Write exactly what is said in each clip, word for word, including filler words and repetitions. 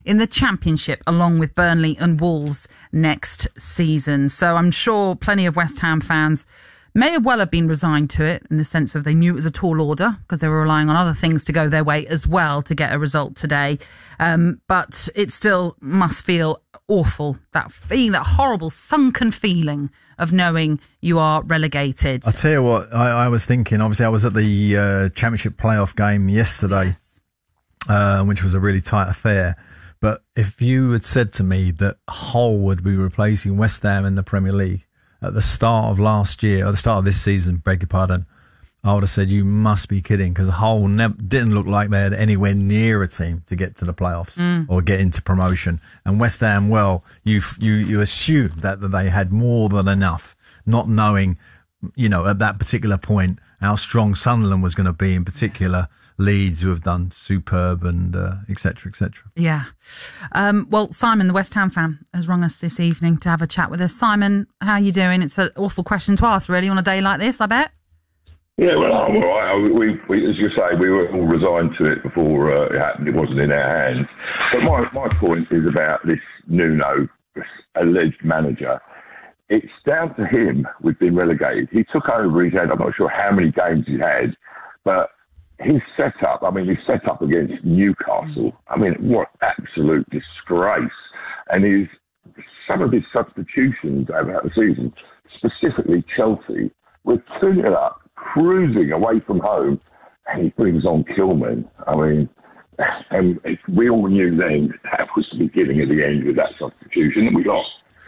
in the Championship along with Burnley and Wolves next season. So I'm sure plenty of West Ham fans may well have been resigned to it in the sense of they knew it was a tall order because they were relying on other things to go their way as well to get a result today. Um, but it still must feel awful, that feeling, that horrible sunken feeling of knowing you are relegated. I'll tell you what, I, I was thinking, obviously I was at the uh, Championship playoff game yesterday, yes. uh, which was a really tight affair. But if you had said to me that Hull would be replacing West Ham in the Premier League at the start of last year, or the start of this season, beg your pardon, I would have said you must be kidding, because Hull never, didn't look like they had anywhere near a team to get to the playoffs mm. or get into promotion. And West Ham, well, you you you assumed that, that they had more than enough, not knowing, you know, at that particular point how strong Sunderland was going to be, in particular Leeds, who have done superb, and uh, et cetera, et cetera. Yeah. Um, well, Simon, the West Ham fan, has rung us this evening to have a chat with us. Simon, how are you doing? It's an awful question to ask, really, on a day like this, I bet. Yeah, well, I'm all right. We, we, as you say, we were all resigned to it before uh, it happened. It wasn't in our hands. But my, my point is about this Nuno, this alleged manager. It's down to him. We've been relegated. He took over. He's had, I'm not sure how many games he had, but his setup, I mean, his setup against Newcastle, I mean, what absolute disgrace. And his some of his substitutions over the season, specifically Chelsea, were two nil up, cruising away from home, and he brings on Kilman. I mean, and we all knew then that was the beginning of the end with that substitution, and we lost.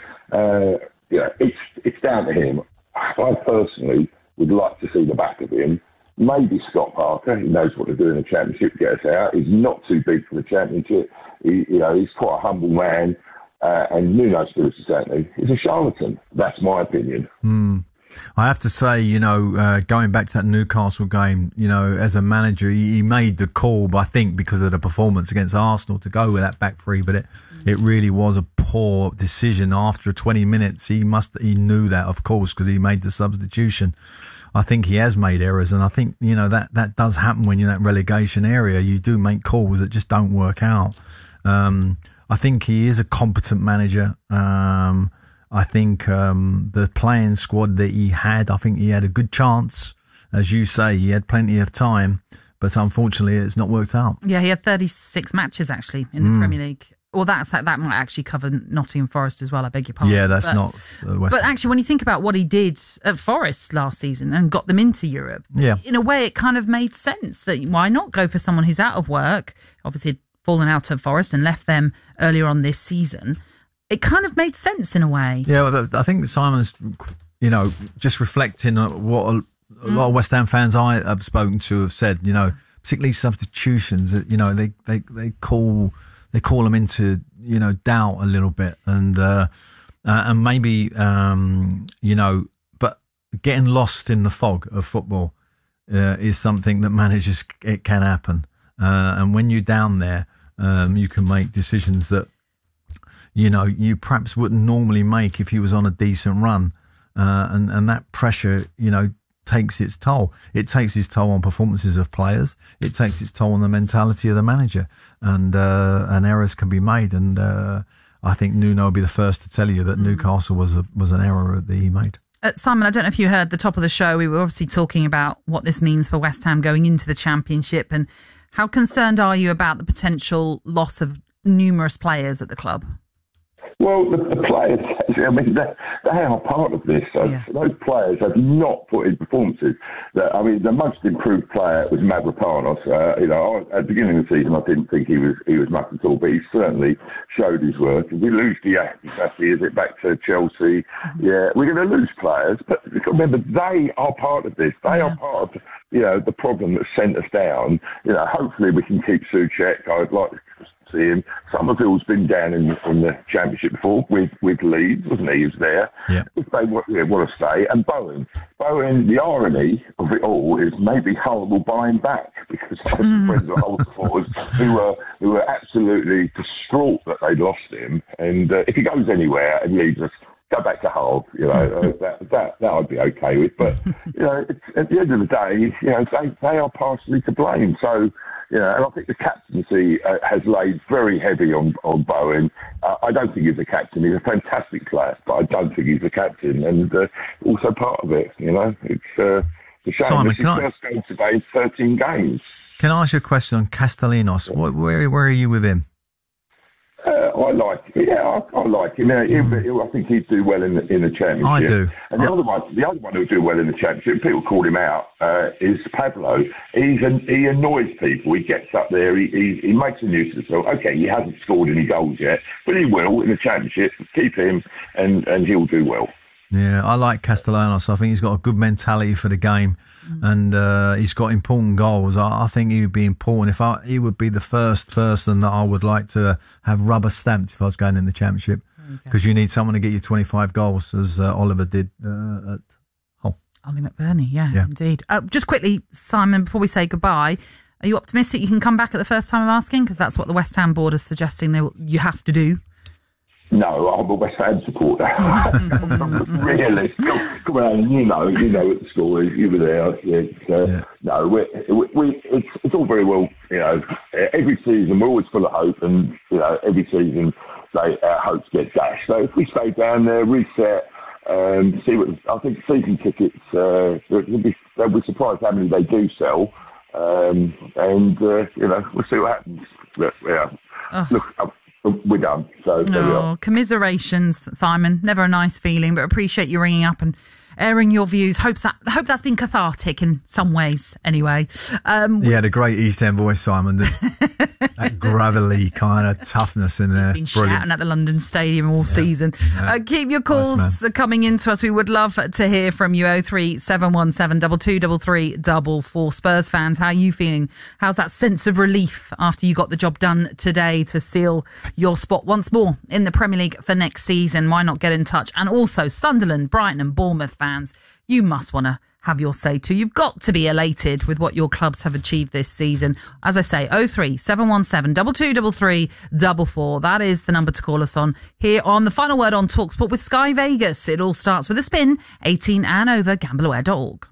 Uh, yeah, it's, it's down to him. I personally would like to see the back of him. Maybe Scott Parker, he knows what to do in the Championship, get us out. He's not too big for the Championship. He, you know, he's quite a humble man. Uh, and Nuno Espirito Santo is a charlatan. That's my opinion. Mm. I have to say, you know, uh, going back to that Newcastle game, you know, as a manager, he, he made the call, but I think because of the performance against Arsenal, to go with that back three, but it, mm. it really was a poor decision. After twenty minutes, he must, he knew that, of course, because he made the substitution. I think he has made errors, and I think, you know, that, that does happen when you're in that relegation area. You do make calls that just don't work out. Um, I think he is a competent manager. Um, I think um, the playing squad that he had, I think he had a good chance. As you say, he had plenty of time, but unfortunately it's not worked out. Yeah, he had thirty-six matches, actually, in the mm. Premier League. Well, that's that might actually cover Nottingham Forest as well, I beg your pardon. Yeah, that's but, not uh, West But actually, when you think about what he did at Forest last season and got them into Europe, yeah. in a way it kind of made sense that why not go for someone who's out of work, obviously had fallen out of Forest and left them earlier on this season. It kind of made sense in a way. Yeah, well, I think Simon's, you know, just reflecting on what a, a mm. lot of West Ham fans I have spoken to have said, you know, particularly substitutions, you know, they, they, they call... They call them into, you know, doubt a little bit, and uh, uh, and maybe um, you know, but getting lost in the fog of football uh, is something that managers, it can happen, uh, and when you're down there, um, you can make decisions that, you know, you perhaps wouldn't normally make if you was on a decent run, uh, and and that pressure, you know, takes its toll. It takes its toll on performances of players. It takes its toll on the mentality of the manager, and uh, and errors can be made. And uh, I think Nuno will be the first to tell you that mm. Newcastle was a, was an error that he made. Uh, Simon, I don't know if you heard the top of the show. We were obviously talking about what this means for West Ham going into the Championship, and how concerned are you about the potential loss of numerous players at the club? Well, the, the players, I mean, they, they are part of this. So yeah. Those players have not put in performances. That, I mean, the most improved player was Mavropanos. Uh, you know, at the beginning of the season, I didn't think he was he was much at all, but he certainly showed his worth. If we lose Diakité, is it back to Chelsea? Mm-hmm. Yeah, we're going to lose players, but remember, they are part of this. They yeah. are part of, you know, the problem that sent us down. You know, hopefully we can keep Souček. I'd like to see him. Somerville's been down in, in the Championship before with, with Leeds, wasn't he? He was there. Yeah. If they want, yeah, want to stay. And Bowen. Bowen, the irony of it all is maybe Hull will buy him back, because I have mm. friends at Hull supporters who were, who were absolutely distraught that they'd lost him. And uh, if he goes anywhere and leaves us, go back to Hull, you know, uh, that, that that I'd be okay with. But, you know, it's, at the end of the day, you know, they, they are partially to blame. So, You know, and I think the captaincy uh, has laid very heavy on, on Bowen. Uh, I don't think he's a captain. He's a fantastic player, but I don't think he's a captain. And uh, also part of it, you know, it's, uh, it's a shame. Simon, this is can I- first game today in thirteen games. Can I ask you a question on Castellanos? What, where where are you with him? Uh, I like, yeah, I, I like him. Yeah, Mm. he, he, I think he'd do well in the, in the championship. I do. And the I- other one, the other one who'll do well in the championship, people call him out, uh, is Pablo. He's an, he annoys people. He gets up there. He, he he makes a nuisance. So okay, he hasn't scored any goals yet, but he will in the championship. Keep him, and, and he'll do well. Yeah, I like Castellanos. I think he's got a good mentality for the game, and uh, he's got important goals. I, I think he would be important. If I, he would be the first person that I would like to have rubber stamped if I was going in the championship, because you need someone to get you twenty-five goals, as uh, Oliver did uh, at Hull. Ollie McBurney, yeah, Yeah. indeed. Uh, just quickly, Simon, before we say goodbye, are you optimistic you can come back at the first time of asking? Because that's what the West Ham board is suggesting they will, you have to do. No, I'm a West Ham supporter. Really? Come, come on, you know, you know what the score is. You were there. It's, uh, Yeah. No, we, we, we, it's, it's all very well, you know, every season we're always full of hope, and, you know, every season they, our hopes get dashed. So if we stay down there, reset, um, see what, I think season tickets, uh, they'll be, they'll be surprised how many they do sell. Um, and, uh, you know, we'll see what happens. But, yeah, Ugh. look, uh, we're done. So there we Oh, are. commiserations, Simon. Never a nice feeling, but appreciate you ringing up and airing your views. Hope that hope that's been cathartic in some ways. Anyway, um, He had a great East End voice, Simon. The, that gravelly kind of toughness in there. been Brilliant. shouting at the London Stadium all season. Uh, keep your calls Nice coming into us. We would love to hear from you. oh three seven one seven two two three three double four. Spurs fans, how are you feeling? How's that sense of relief after you got the job done today to seal your spot once more in the Premier League for next season? Why not get in touch? And also Sunderland, Brighton and Bournemouth fans, you must want to have your say too. You've got to be elated with what your clubs have achieved this season. As I say, oh three seven one seven two two three three double four. That is the number to call us on here on The Final Word on TalkSport with Sky Vegas. It all starts with a spin. eighteen and over, gamble aware dot org.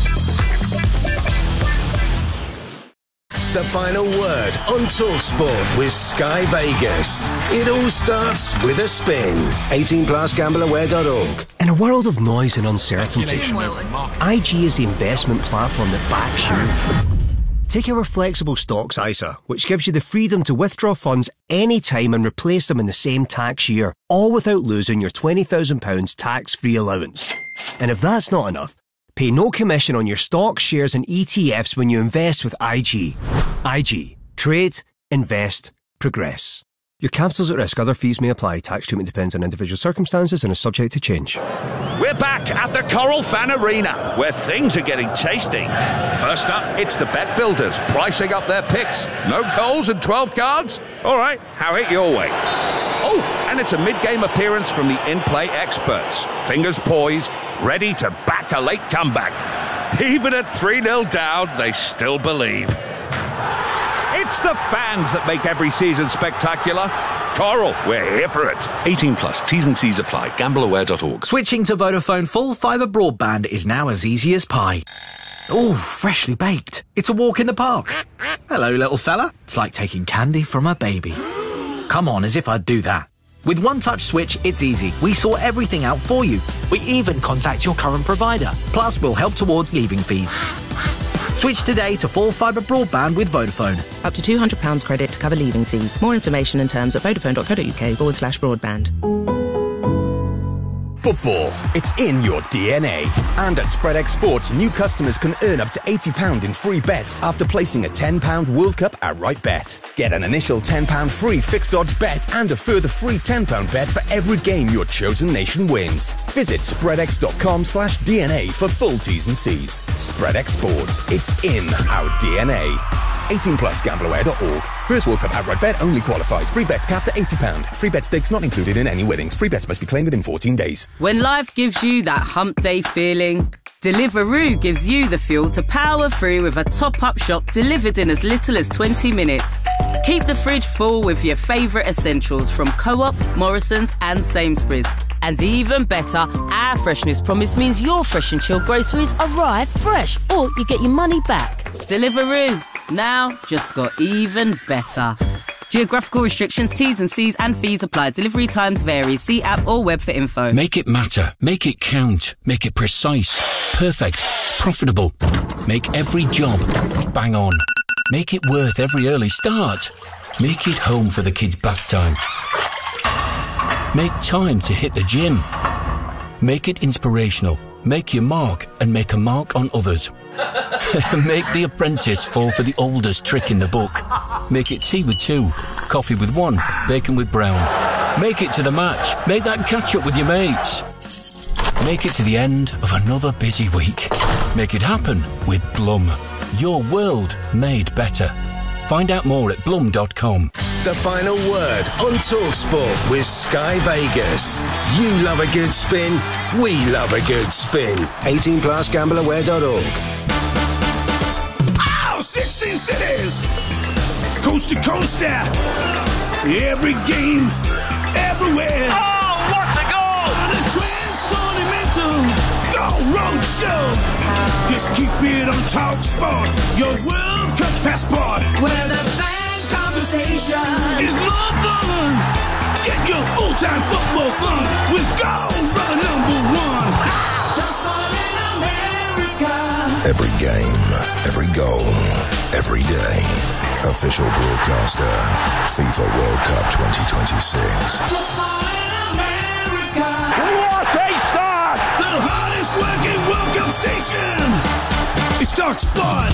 The Final Word on TalkSport with Sky Vegas. It all starts with a spin. eighteen plus gamble aware dot org. In a world of noise and uncertainty, I G is the investment platform that backs you. Take our flexible stocks I S A, which gives you the freedom to withdraw funds anytime and replace them in the same tax year, all without losing your twenty thousand pounds tax-free allowance. And if that's not enough, pay no commission on your stocks, shares and E T Fs when you invest with I G. I G. Trade, invest, progress. Your capital's at risk. Other fees may apply. Tax treatment depends on individual circumstances and is subject to change. We're back at the Coral Fan Arena, where things are getting tasty. First up, it's the Bet Builders, pricing up their picks. No calls and twelve cards? All right, have it your way. Oh, and it's a mid-game appearance from the in-play experts. Fingers poised, ready to back a late comeback. Even at three nil down, they still believe. It's the fans that make every season spectacular. Coral, we're here for it. eighteen plus, T's and C's apply. gamble aware dot org. Switching to Vodafone full fibre broadband is now as easy as pie. Ooh, freshly baked. It's a walk in the park. Hello, little fella. It's like taking candy from a baby. Come on, as if I'd do that. With One Touch Switch, it's easy. We sort everything out for you. We even contact your current provider. Plus, we'll help towards leaving fees. Switch today to full fibre broadband with Vodafone. Up to two hundred pounds credit to cover leaving fees. More information and terms at vodafone dot co dot uk forward slash broadband. Football, it's in your D N A. And at SpreadX Sports, new customers can earn up to eighty pounds in free bets after placing a ten pounds World Cup outright bet. Get an initial ten pounds free fixed odds bet and a further free ten pounds bet for every game your chosen nation wins. Visit spreadx.com slash DNA for full T's and C's. SpreadX Sports, it's in our D N A. eighteen plus gamble aware dot org. First World Cup outright bet only qualifies. Free bets capped at eighty pounds. Free bet stakes not included in any winnings. Free bets must be claimed within fourteen days. When life gives you that hump day feeling, Deliveroo gives you the fuel to power through with a top-up shop delivered in as little as twenty minutes. Keep the fridge full with your favourite essentials from Co-op, Morrison's and Sainsbury's. And even better, our freshness promise means your fresh and chilled groceries arrive fresh, or you get your money back. Deliveroo. now just got even better. Geographical restrictions, T's and C's and fees apply. Delivery times vary. See app or web for info. Make it matter. Make it count. Make it precise. Perfect. Profitable. Make every job bang on. Make it worth every early start. Make it home for the kids' bath time. Make time to hit the gym. Make it inspirational. Make your mark and make a mark on others. Make the apprentice fall for the oldest trick in the book. Make it tea with two, coffee with one, bacon with brown. Make it to the match. Make that catch up with your mates. Make it to the end of another busy week. Make it happen with Blum. Your world made better. Find out more at blum dot com. The final word on TalkSport with Sky Vegas. You love a good spin. We love a good spin. eighteen plus gamble aware dot org. Oh, sixteen cities. Coast to coast there. Every game. Everywhere. Oh, what a goal! On a trans-tournamental Go Road Show. Just keep it on TalkSport. Your World Cup passport. Where the fan conversation is more fun. Get your full-time football fun with Go Run Number One. Just fun in America. Every game, every goal, every day. Official broadcaster, FIFA World Cup twenty twenty-six. Just fun in America. What a start! The hardest working World Cup station. It's TalkSport.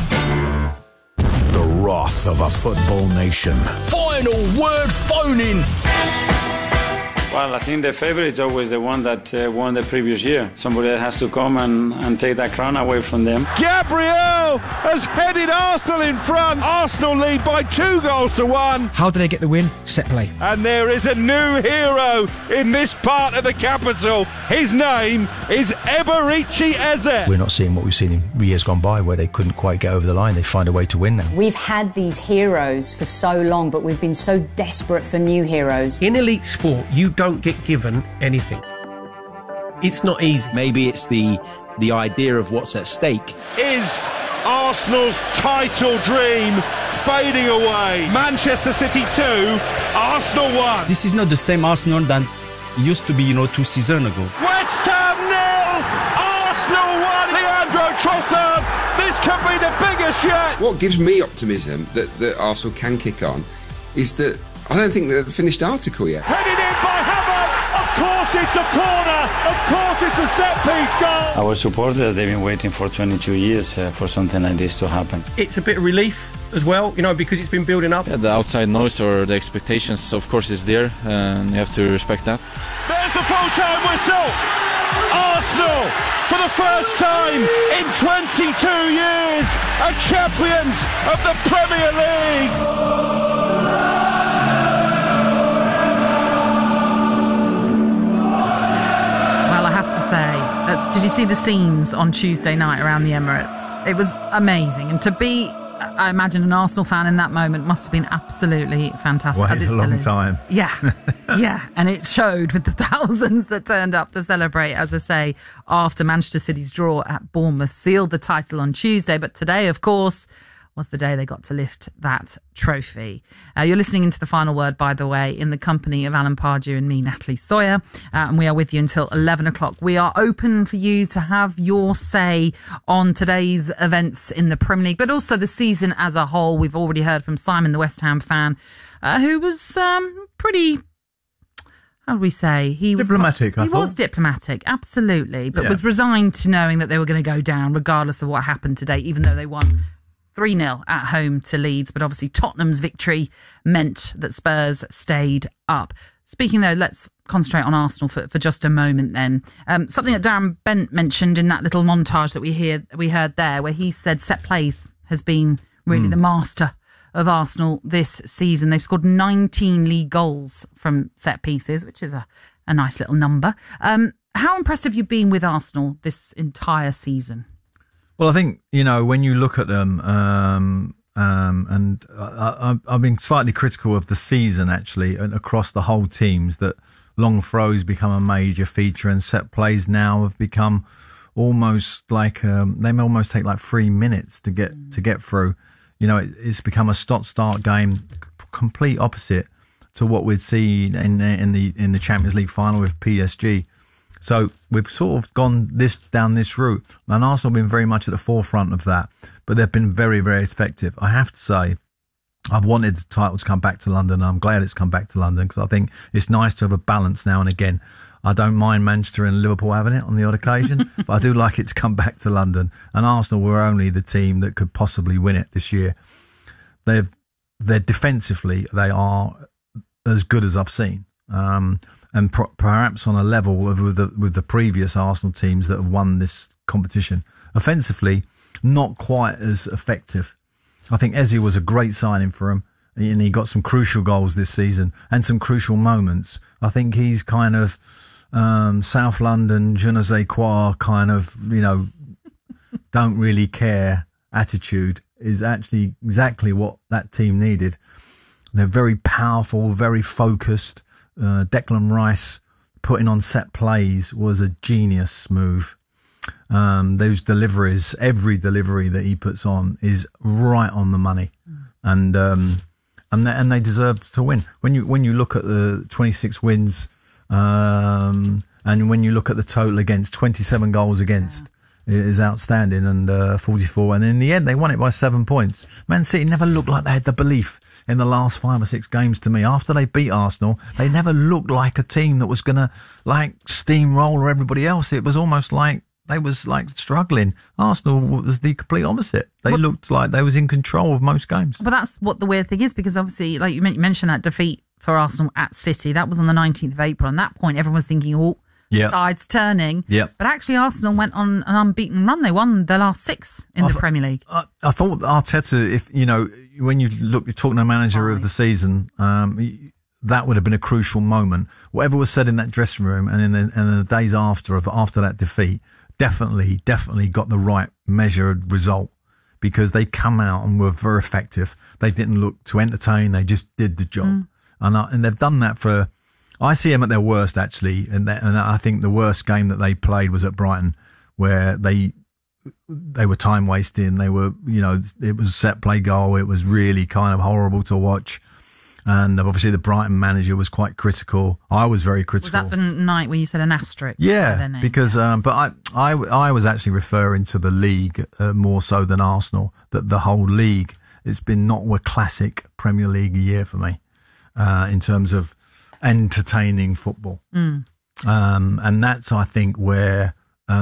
The wrath of a football nation. Final word phoning. Well, I think the favorite is always the one that uh, won the previous year. Somebody that has to come and, and take that crown away from them. Gabriel has headed Arsenal in front. Arsenal lead by two goals to one. How did they get the win? Set play. And there is a new hero in this part of the capital. His name is Eberechi Eze. We're not seeing what we've seen in years gone by where they couldn't quite get over the line. They find a way to win now. We've had these heroes for so long, but we've been so desperate for new heroes. In elite sport, you don't don't get given anything. It's not easy. Maybe it's the the idea of what's at stake. Is Arsenal's title dream fading away? Manchester City two, Arsenal one. This is not the same Arsenal than used to be, you know, two seasons ago. West Ham nil, Arsenal one. Leandro Trossard, this could be the biggest yet. What gives me optimism that, that Arsenal can kick on is that I don't think they've finished the article yet. Headed in by Havertz. Of course it's a corner. Of course it's a set-piece goal. Our supporters, they've been waiting for twenty-two years uh, for something like this to happen. It's a bit of relief as well, you know, because it's been building up. Yeah, the outside noise or the expectations, of course, is there, and you have to respect that. There's the full-time whistle. Arsenal, for the first time in twenty-two years, are champions of the Premier League. Uh, did you see the scenes on Tuesday night around the Emirates? It was amazing. And to be, I imagine, an Arsenal fan in that moment must have been absolutely fantastic. Wait as it a long still is. time. Yeah, yeah. And it showed with the thousands that turned up to celebrate, as I say, after Manchester City's draw at Bournemouth sealed the title on Tuesday. But today, of course, was the day they got to lift that trophy. Uh, you're listening into The Final Word, by the way, in the company of Alan Pardew and me, Natalie Sawyer, uh, and we are with you until eleven o'clock. We are open for you to have your say on today's events in the Premier League, but also the season as a whole. We've already heard from Simon, the West Ham fan, uh, who was um, pretty... How do we say? He was diplomatic, I He thought. was diplomatic, absolutely, but Yeah. was resigned to knowing that they were going to go down regardless of what happened today, even though they won three nil at home to Leeds. But obviously Tottenham's victory meant that Spurs stayed up. Speaking though, let's concentrate on Arsenal for, for just a moment then. Um, something that Darren Bent mentioned in that little montage that we hear we heard there, where he said set plays has been really Mm. the master of Arsenal this season. They've scored nineteen league goals from set pieces, which is a, a nice little number. Um, how impressive have you been with Arsenal this entire season? Well, I think, you know, when you look at them, um, um, and I, I, I've been slightly critical of the season, actually, and across the whole teams, that long throws become a major feature and set plays now have become almost like, um, they almost take like three minutes to get, to get through. You know, it, it's become a stop-start game, c- complete opposite to what we'd seen in in the in the Champions League final with P S G. So we've sort of gone this down this route, and Arsenal have been very much at the forefront of that. But they've been very, very effective. I have to say, I've wanted the title to come back to London, and I'm glad it's come back to London because I think it's nice to have a balance now and again. I don't mind Manchester and Liverpool having it on the odd occasion, but I do like it to come back to London. And Arsenal were only the team that could possibly win it this year. They've, they're defensively, they are as good as I've seen. Um, and pro- perhaps on a level of with the, with the previous Arsenal teams that have won this competition. Offensively, not quite as effective. I think Eze was a great signing for him, and he got some crucial goals this season and some crucial moments. I think he's kind of um, South London, je ne sais quoi, kind of, you know, don't really care attitude is actually exactly what that team needed. They're very powerful, very focused. Uh, Declan Rice putting on set plays was a genius move. Um, those deliveries, every delivery that he puts on is right on the money, and um, and they, and they deserved to win. When you when you look at the twenty-six wins, um, and when you look at the total against, twenty-seven goals against, yeah. is outstanding, and uh, forty-four. And in the end, they won it by seven points. Man City never looked like they had the belief in the last five or six games to me. After they beat Arsenal, they never looked like a team that was going to like steamroller everybody else. It was almost like they was like struggling. Arsenal was the complete opposite. They well, looked like they was in control of most games. But that's what the weird thing is, because obviously, like you mentioned, that defeat for Arsenal at City, that was on the nineteenth of April. And at that point, everyone was thinking, oh, yep. tide's turning. Yep. But actually, Arsenal went on an unbeaten run. They won their last six in I the th- Premier League. I, I thought Arteta, if you know, when you look, you're talking to manager right. of the season, um, that would have been a crucial moment. Whatever was said in that dressing room and in the, and in the days after of after that defeat, definitely, definitely got the right measured result, because they come out and were very effective. They didn't look to entertain. They just did the job. Mm. And, uh, and they've done that for, I see them at their worst, actually. And, that, and I think the worst game that they played was at Brighton, where they, they were time wasting. They were, you know, it was a set play goal. It was really kind of horrible to watch. And obviously the Brighton manager was quite critical. I was very critical. Was that the night when you said an asterisk? Yeah, because, um, but I, I, I was actually referring to the league uh, more so than Arsenal, that the whole league, it's been not a classic Premier League year for me, uh, in terms of entertaining football. Mm. Um, and that's, I think, where,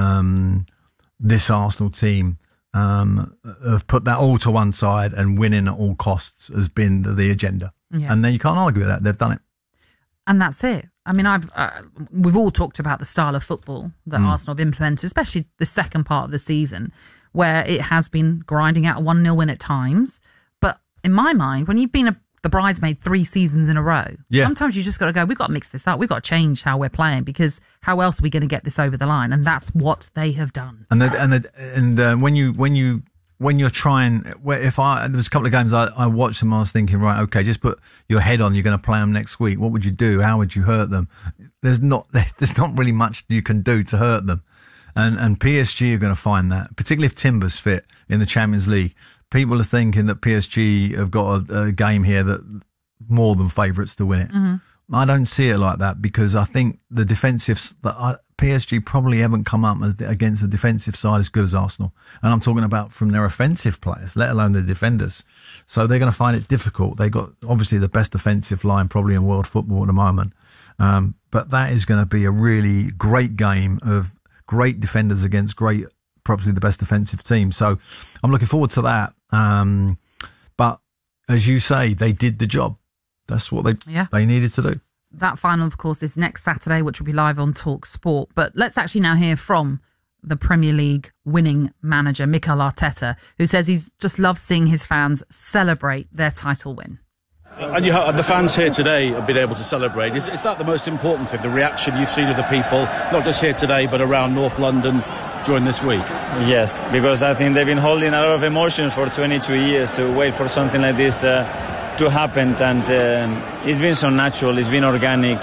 um, this Arsenal team, um, have put that all to one side, and winning at all costs has been the, the agenda. Yeah. And then you can't argue with that. They've done it. And that's it. I mean, I've uh, we've all talked about the style of football that Mm. Arsenal have implemented, especially the second part of the season, where it has been grinding out a one nil win at times. But in my mind, when you've been a, the bridesmaid three seasons in a row, yeah. sometimes you just got to go, we've got to mix this up. We've got to change how we're playing, because how else are we going to get this over the line? And that's what they have done. And the, and the, and uh, when you when you when you're trying, if I there was a couple of games I, I watched them, I was thinking, right, okay, just put your head on. You're going to play them next week. What would you do? How would you hurt them? There's not there's not really much you can do to hurt them, and and P S G are going to find that, particularly if Timber's fit in the Champions League. People are thinking that P S G have got a, a game here that more than favourites to win it. Mm-hmm. I don't see it like that, because I think the defensive that I, P S G probably haven't come up as, against the defensive side as good as Arsenal. And I'm talking about from their offensive players, let alone the defenders. So they're going to find it difficult. They got obviously the best defensive line probably in world football at the moment. Um, but that is going to be a really great game of great defenders against great, probably the best defensive team. So I'm looking forward to that. Um, but as you say, they did the job. That's what they yeah. they needed to do. That final, of course, is next Saturday, which will be live on Talk Sport. But let's actually now hear from the Premier League winning manager, Mikel Arteta, who says he's just loves seeing his fans celebrate their title win. And you have, the fans here today have been able to celebrate. Is, is that the most important thing, the reaction you've seen of the people, not just here today, but around North London during this week? Yes, because I think they've been holding a lot of emotion for twenty-two years to wait for something like this uh, to happen, and uh, it's been so natural, it's been organic,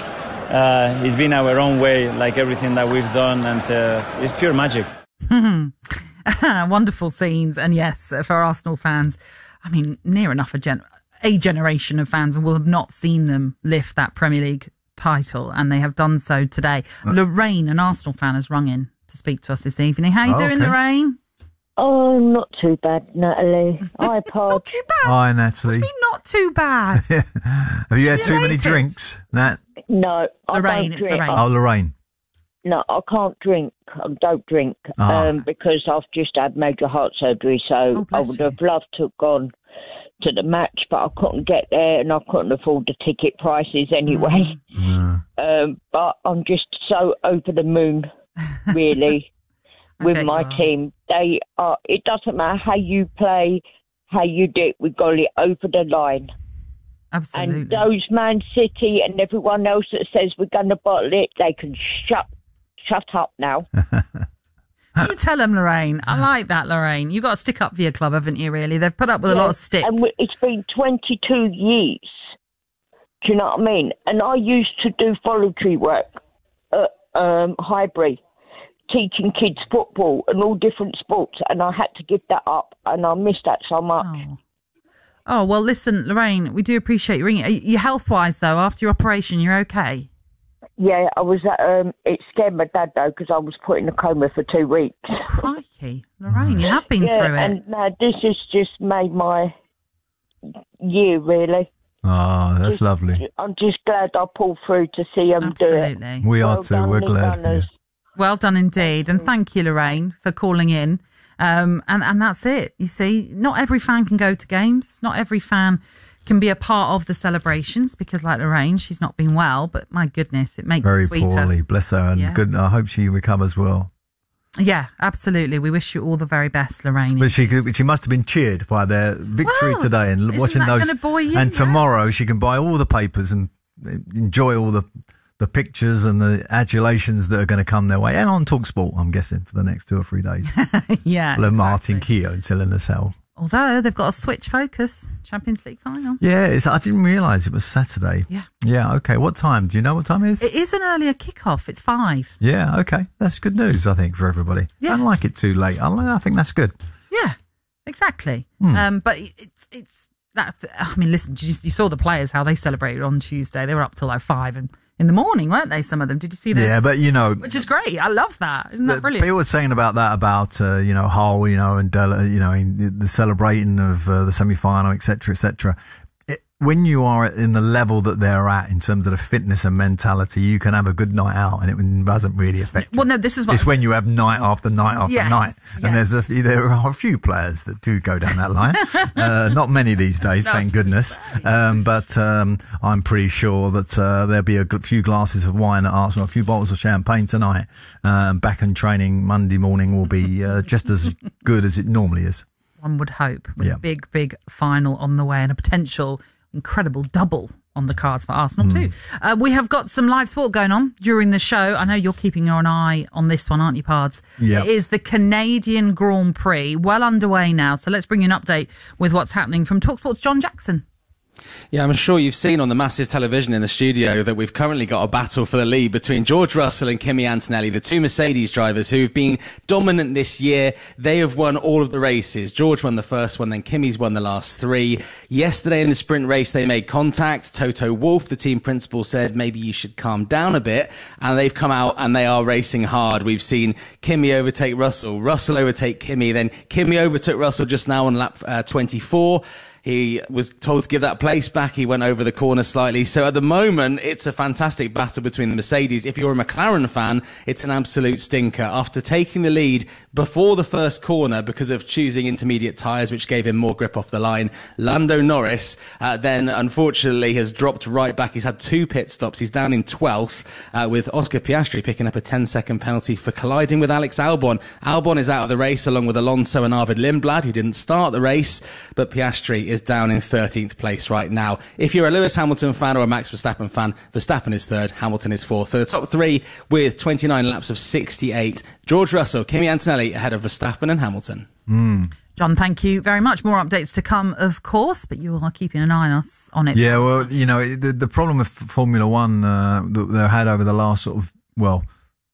uh, it's been our own way, like everything that we've done, and uh, it's pure magic. Wonderful scenes, and yes, for Arsenal fans, I mean, near enough a, gen- a generation of fans will have not seen them lift that Premier League title, and they have done so today. Uh, Lorraine, an Arsenal fan, has rung in to speak to us this evening. How are you oh, doing, okay. Lorraine? Oh, not too bad, Natalie. Hi, Pod. Not too bad. Hi, Natalie. What do you mean not too bad? Have you had too many drinks, Nat? No, I Lorraine, don't it's drink. Lorraine. Oh, Lorraine. No, I can't drink. I don't drink Oh. um, because I've just had major heart surgery, so Oh, I bless would you. have loved to have gone to the match, but I couldn't get there and I couldn't afford the ticket prices anyway. Mm. Um, but I'm just so over the moon, really, with bet my you are. team. They are. It doesn't matter how you play, how you do it. We got it over the line. Absolutely. And those Man City and everyone else that says we're going to bottle it, they can shut shut up now. You tell them, Lorraine. I like that, Lorraine. You've got to stick up for your club, haven't you, really? They've put up with a lot of stick. And we- it's been twenty-two years. Do you know what I mean? And I used to do voluntary work at um, Highbury, teaching kids football and all different sports, and I had to give that up, and I miss that so much. Oh. Oh, well, listen, Lorraine, we do appreciate you ringing. Are you health-wise, though, after your operation, you're okay? Yeah, I was. At, um, it scared my dad though because I was put in a coma for two weeks. Crikey, Lorraine, you have been yeah, through it. and uh, this has just made my year really. Oh, that's Just- lovely. I'm just glad I pulled through to see them do it. Absolutely. We are Well too. done, We're Lee glad for you. Runners. Well done indeed. And thank you, Lorraine, for calling in. Um, and, and that's it. You see, not every fan can go to games. Not every fan can be a part of the celebrations because, like Lorraine, she's not been well. But my goodness, it makes Very it sweeter. poorly, bless her, and Yeah. good. I hope she recovers well. Yeah, absolutely. We wish you all the very best, Lorraine. But she could- she must have been cheered by their victory Well, today, and isn't watching that those. gonna buoy you? And Yeah. tomorrow she can buy all the papers and enjoy all the the pictures and the adulations that are going to come their way, and on TalkSport, I'm guessing, for the next two or three days. yeah. Well, Martin Keough still in the cell. Although they've got a switch focus. Champions League final. Yeah, it's, I didn't realise it was Saturday. Yeah. Yeah, okay. What time? Do you know what time it is? It is an earlier kickoff. It's five. Yeah, okay. That's good news, I think, for everybody. Yeah. I don't like it too late. I, like- I think that's good. Yeah, exactly. Hmm. Um, but it- it's it's that. I mean, listen, you, you saw the players how they celebrated on Tuesday. They were up till like five and in the morning, weren't they? Some of them. Did you see that? Yeah, but you know, Which is great. I love that. Isn't that the- brilliant? People were saying about that about uh, you know Hull, you know, and Della, you know, in the, the celebrating of uh, the semi-final, et cetera, et cetera. It, when you are in the level that they're at in terms of the fitness and mentality, you can have a good night out, and it doesn't really affect. Well, no, this is what It's when you have night after night after Yes, night, and there's a few, there are a few players that do go down that line. uh, not many these days, That's thank goodness. Um, but um, I'm pretty sure that uh, there'll be a g- few glasses of wine at Arsenal, a few bottles of champagne tonight. Um, back in training Monday morning will be uh, just as good as it normally is. One would hope with Yeah. a big, big final on the way and a potential incredible double on the cards for Arsenal Hmm. too. Uh, we have got some live sport going on during the show. I know you're keeping your eye on this one, aren't you, Pards? Yeah. It is the Canadian Grand Prix, well underway now. So let's bring you an update with what's happening from TalkSport's John Jackson. Yeah, I'm sure you've seen on the massive television in the studio that we've currently got a battle for the lead between George Russell and Kimi Antonelli, the two Mercedes drivers who've been dominant this year. They have won all of the races. George won the first one, then Kimi's won the last three. Yesterday in the sprint race, they made contact. Toto Wolff, the team principal, said maybe you should calm down a bit. And they've come out and they are racing hard. We've seen Kimi overtake Russell, Russell overtake Kimi, then Kimi overtook Russell just now on lap uh, twenty-four. He was told to give that place back. He went over the corner slightly. So at the moment, it's a fantastic battle between the Mercedes. If you're a McLaren fan, it's an absolute stinker. After taking the lead before the first corner because of choosing intermediate tyres, which gave him more grip off the line, Lando Norris uh, then unfortunately has dropped right back. He's had two pit stops. He's down in twelfth uh, with Oscar Piastri picking up a ten second penalty for colliding with Alex Albon. Albon is out of the race along with Alonso and Arvid Lindblad, who didn't start the race, but Piastri is down in thirteenth place right now. If you're a Lewis Hamilton fan or a Max Verstappen fan, Verstappen is third, Hamilton is fourth. So the top three with twenty-nine laps of sixty-eight. George Russell, Kimi Antonelli ahead of Verstappen and Hamilton. Mm. John, thank you very much. More updates to come, of course, but you are keeping an eye on us on it. Yeah, well, you know, the, the problem with Formula One uh, that they've had over the last sort of, well,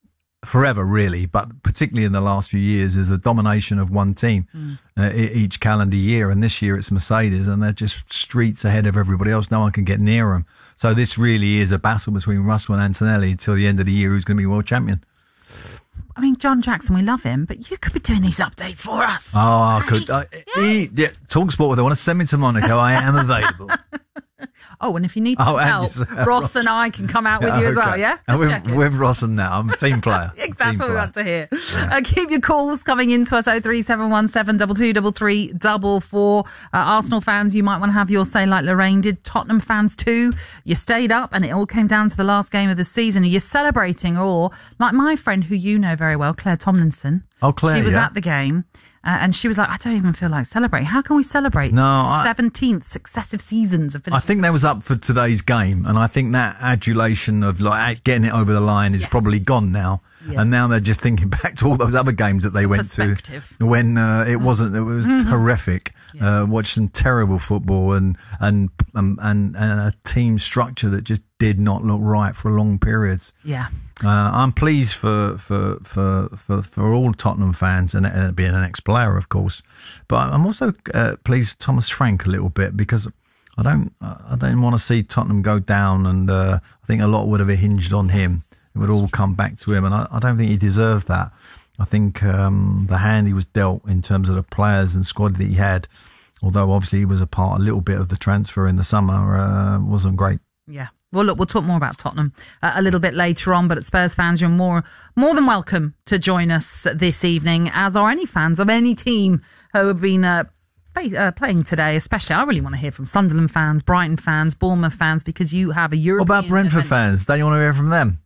forever, really, but particularly in the last few years, is a domination of one team mm. uh, each calendar year. And this year it's Mercedes, and they're just streets ahead of everybody else. No one can get near them. So this really is a battle between Russell and Antonelli until the end of the year, who's going to be world champion. I mean, John Jackson, we love him, but you could be doing these updates for us. Oh, I could. Uh, yeah. He, yeah, TalkSport, if they want to send me to Monaco, I am available. Oh, and if you need some oh, help, and, uh, Ross, Ross and I can come out with yeah, you okay. as well, yeah? And Just with, with Ross and now, I'm a team player. That's team what player. we want to hear. Yeah. Uh, keep your calls coming into us, oh three seven one seven, two two three three, double four. Uh, Arsenal fans, you might want to have your say like Lorraine did. Tottenham fans too. You stayed up and it all came down to the last game of the season. Are you celebrating, or like my friend who you know very well, Claire Tomlinson? Oh, Claire, She was yeah. at the game. Uh, and she was like, I don't even feel like celebrating. How can we celebrate No, I- seventeenth successive seasons of I finishing? think that was up for today's game, and I think that adulation of like getting it over the line is yes. probably gone now. Yeah. And now they're just thinking back to all those other games that they went to when uh, it wasn't. It was mm-hmm. horrific. Yeah. Uh, watching terrible football and and, um, and and a team structure that just did not look right for long periods. Yeah. Uh, I'm pleased for for, for for for all Tottenham fans, and uh, being an ex-player, of course. But I'm also uh, pleased for Thomas Frank a little bit, because I don't I don't want to see Tottenham go down, and uh, I think a lot would have hinged on him. It would all come back to him, and I, I don't think he deserved that. I think um, the hand he was dealt in terms of the players and squad that he had, although obviously he was a part, a little bit of the transfer in the summer, uh, wasn't great. Yeah. Well, look, we'll talk more about Tottenham uh, a little bit later on, but at Spurs fans, you're more more than welcome to join us this evening, as are any fans of any team who have been uh, play, uh, playing today. Especially, I really want to hear from Sunderland fans, Brighton fans, Bournemouth fans, because you have a European... What about Brentford event. fans? Don't you want to hear from them?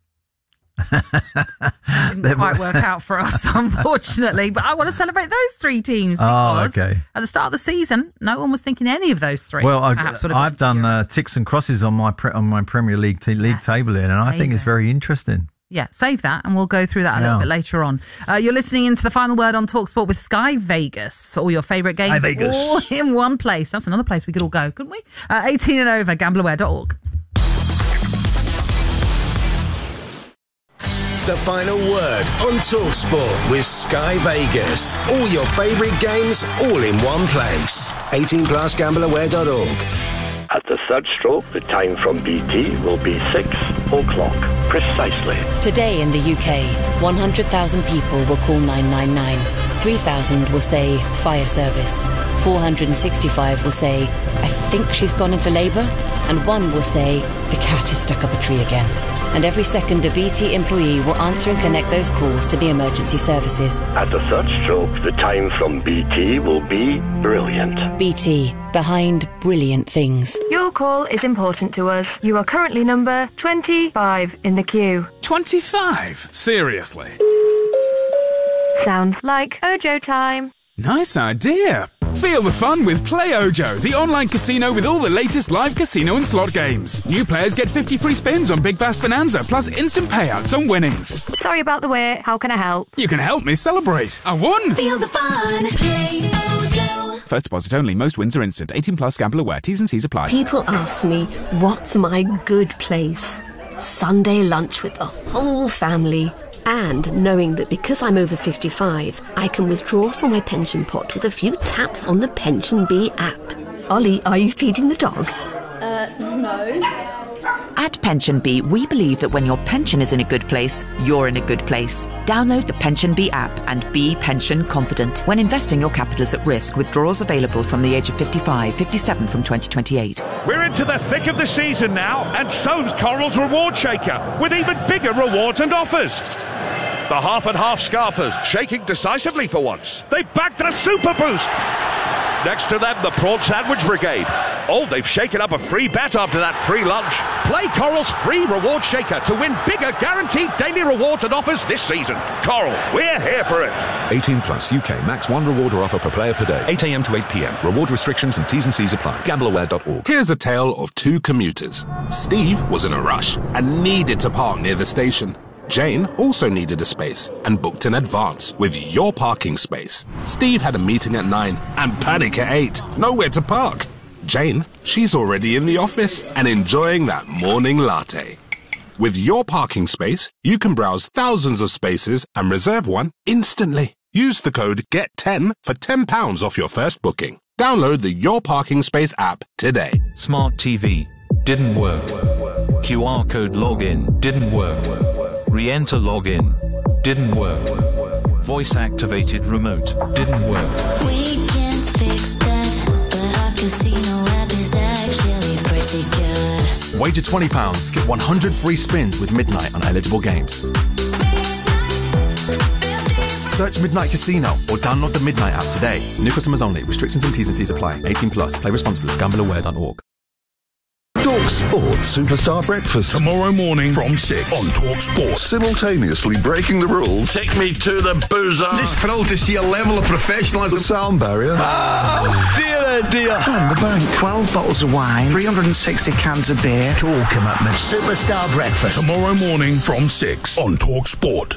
Didn't quite work out for us, unfortunately, but I want to celebrate those three teams, because oh, okay. at the start of the season, no one was thinking any of those three. Well, I, perhaps would have I've done uh, ticks and crosses on my pre- on my Premier League t- league yes, table here, and I think it's very interesting. Yeah, save that, and we'll go through that a yeah. little bit later on. Uh, you're listening into the final word on TalkSport with Sky Vegas. All your favourite games, Vegas. all in one place. That's another place we could all go, couldn't we? Uh, eighteen and over, gambler aware dot org. The final word on TalkSport with Sky Vegas. All your favourite games, all in one place. eighteen plus gambler aware dot org. At the third stroke, the time from B T will be six o'clock, precisely. Today in the U K, one hundred thousand people will call nine nine nine. three thousand will say fire service. four hundred sixty-five will say, I think she's gone into labour. And one will say, the cat has stuck up a tree again. And every second, a B T employee will answer and connect those calls to the emergency services. At the third stroke, the time from B T will be brilliant. B T, behind brilliant things. Your call is important to us. You are currently number twenty-five in the queue. twenty-five? Seriously? Sounds like Ojo time. Nice idea. Feel the fun with Play Ojo, the online casino with all the latest live casino and slot games. New players get fifty free spins on Big Bass Bonanza, plus instant payouts on winnings. Sorry about the wait. How can I help? You can help me celebrate. I won! Feel the fun. Play Ojo. First deposit only. Most wins are instant. eighteen plus gamble aware. T's and C's apply. People ask me, what's my good place? Sunday lunch with the whole family. And knowing that because I'm over fifty-five, I can withdraw from my pension pot with a few taps on the Pension Bee app. Ollie, are you feeding the dog? Uh, no. At Pension Bee, we believe that when your pension is in a good place, you're in a good place. Download the Pension Bee app and be pension confident. When investing, your capital is at risk. Withdrawals available from the age of fifty-five, fifty-seven from twenty twenty-eight. We're into the thick of the season now, and so's Coral's Reward Shaker, with even bigger rewards and offers. The half and half scarfers, shaking decisively for once. They backed a super boost. Next to them, the Prawn Sandwich Brigade. Oh, they've shaken up a free bet after that free lunch. Play Coral's free reward shaker to win bigger guaranteed daily rewards and offers this season. Coral, we're here for it. eighteen plus U K. Max one reward or offer per player per day. eight a.m. to eight p.m. Reward restrictions and T's and C's apply. gamble aware dot org. Here's a tale of two commuters. Steve was in a rush and needed to park near the station. Jane also needed a space and booked in advance with your parking space. Steve had a meeting at nine and panic at eight. Nowhere to park. Jane, she's already in the office and enjoying that morning latte. With your parking space, you can browse thousands of spaces and reserve one instantly. Use the code get ten for ten pounds off your first booking. Download the Your Parking Space app today. Smart T V. Didn't work. Q R code login. Didn't work. Re-enter login. Didn't work. Voice-activated remote. Didn't work. We can fix that, but our casino app is actually pretty good. Wager twenty pounds, get one hundred free spins with Midnight on eligible games. Search Midnight Casino or download the Midnight app today. New customers only. Restrictions and T's and C's apply. eighteen plus. Play responsibly. gamble aware dot org. Talk Sport Superstar Breakfast. Tomorrow morning from six on Talk Sport. Simultaneously breaking the rules. Take me to the boozer. Just thrilled to see a level of professionalism. The sound barrier. Ah, dear, dear. And the bank. twelve bottles of wine. three hundred sixty cans of beer. Tour commitment. Superstar Breakfast. Tomorrow morning from six on Talk Sport.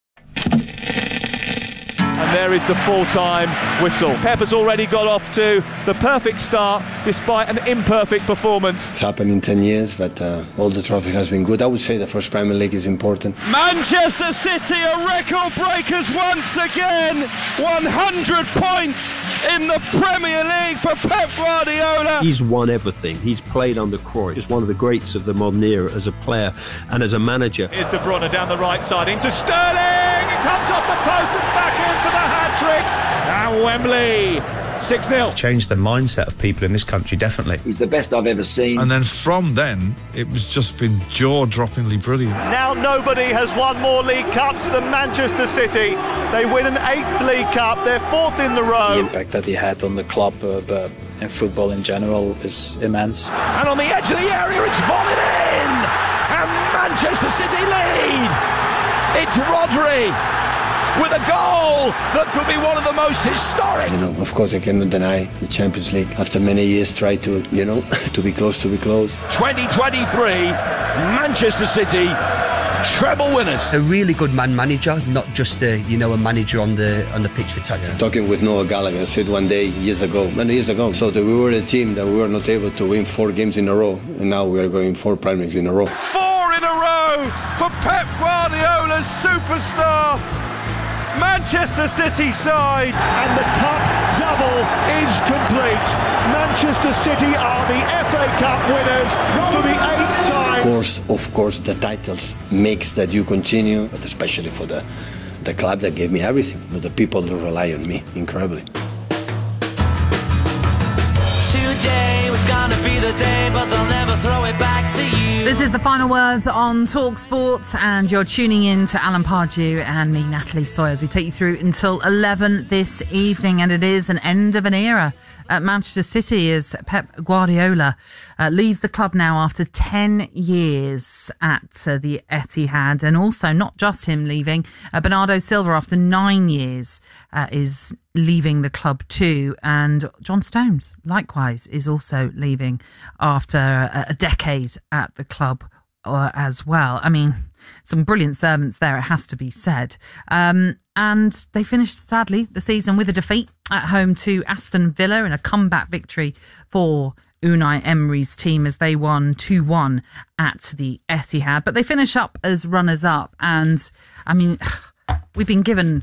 And there is the full-time whistle. Pep has already got off to the perfect start despite an imperfect performance. It's happened in ten years, but uh, all the trophy has been good. I would say the first Premier League is important. Manchester City are record breakers once again. one hundred points in the Premier League for Pep Guardiola. He's won everything. He's played under Cruyff. He's one of the greats of the modern era as a player and as a manager. Here's De Bruyne down the right side into Sterling. It comes off the post and back in for the hat-trick. And Wembley, six nil. Changed the mindset of people in this country, definitely. He's the best I've ever seen. And then from then, it was just been jaw-droppingly brilliant. Now nobody has won more League Cups than Manchester City. They win an eighth League Cup. They're fourth in the row. The impact that he had on the club, uh, but in football in general, is immense. And on the edge of the area, it's volleyed in! And Manchester City lead! It's Rodri with a goal that could be one of the most historic. You know, of course, I cannot deny the Champions League. After many years, try to, you know, to be close, to be close. twenty twenty-three, Manchester City, treble winners. A really good man manager, not just a, you know, a manager on the on the pitch for tactics. Talking with Noah Gallagher, I said one day, years ago, many years ago, so that we were a team that we were not able to win four games in a row, and now we are going four Premier Leagues in a row. Four in a row for Pep Guardiola's superstar Manchester City side, and the cup double is complete. Manchester City are the F A Cup winners for the eighth time. Of course, of course, the titles makes that you continue, but especially for the the club that gave me everything, but the people that rely on me incredibly. Today was gonna be the day, but they'll never throw it back to you. This is the final words on Talk Sports, and you're tuning in to Alan Pardew and me, Natalie Sawyer, as we take you through until eleven this evening, and it is an end of an era at Manchester City as Pep Guardiola uh, leaves the club now after ten years at uh, the Etihad, and also not just him leaving, uh, Bernardo Silva after nine years uh, is leaving the club too, and John Stones likewise is also leaving after a, a decade at the club uh, as well. I mean, some brilliant servants there, it has to be said. Um, and they finished, sadly, the season with a defeat at home to Aston Villa in a comeback victory for Unai Emery's team as they won two one at the Etihad. But they finish up as runners-up. And, I mean, we've been given